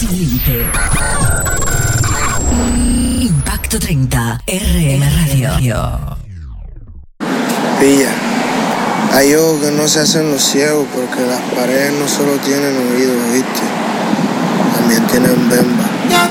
Sin límite. Impacto 30. RM Radio. Pilla. Hay ojos que no se hacen los ciegos porque las paredes no solo tienen oídos, ¿viste? También tienen bemba.